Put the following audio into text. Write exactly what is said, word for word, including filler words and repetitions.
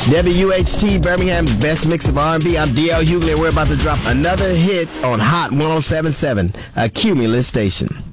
W H T, Birmingham's best mix of R and B. I'm D L Hughley. We're about to drop another hit on Hot one oh seven point seven, a Cumulus station.